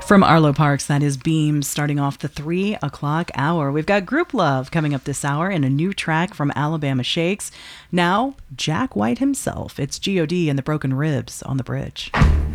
From Arlo Parks, that is Beam, starting off the 3 o'clock hour. We've got Group Love coming up this hour and a new track from Alabama Shakes. Now, Jack White himself. It's G.O.D. and the Broken Ribs on the Bridge.